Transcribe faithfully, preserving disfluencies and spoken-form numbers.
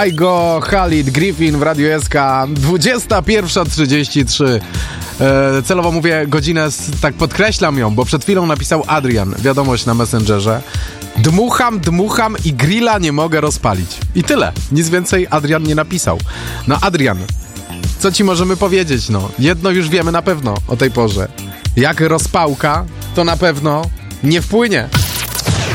Go Khalid Griffin w Radiu S K, dwudziesta pierwsza trzydzieści trzy. E, celowo mówię godzinę, tak podkreślam ją, bo przed chwilą napisał Adrian wiadomość na Messengerze. Dmucham, dmucham i grilla nie mogę rozpalić. I tyle. Nic więcej Adrian nie napisał. No Adrian, co ci możemy powiedzieć? No, jedno już wiemy na pewno o tej porze. Jak rozpałka, to na pewno nie wpłynie.